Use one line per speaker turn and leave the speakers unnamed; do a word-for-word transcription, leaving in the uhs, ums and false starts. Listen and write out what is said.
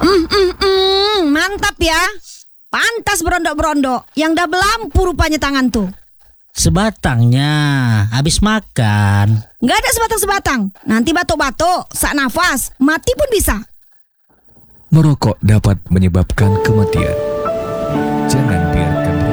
Mm, mm, mm, mantap ya. Pantas berondok-berondok. Yang dah belampu rupanya tangan tuh.
Sebatangnya habis makan.
Nggak ada sebatang-sebatang. Nanti batuk-batuk, sak nafas, mati pun bisa.
Merokok dapat menyebabkan kematian.